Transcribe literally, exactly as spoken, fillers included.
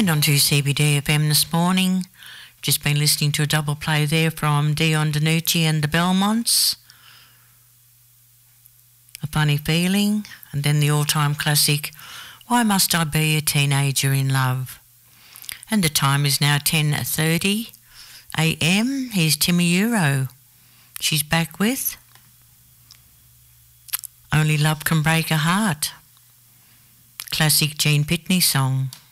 And on to C B D F M this morning. Just been listening to a double play there from Dion DiNucci and the Belmonts. A Funny Feeling, and then the all-time classic, Why Must I Be a Teenager in Love? And the time is now ten thirty a m. Here's Timmy Euro. She's back with Only Love Can Break a Heart. Classic Gene Pitney song.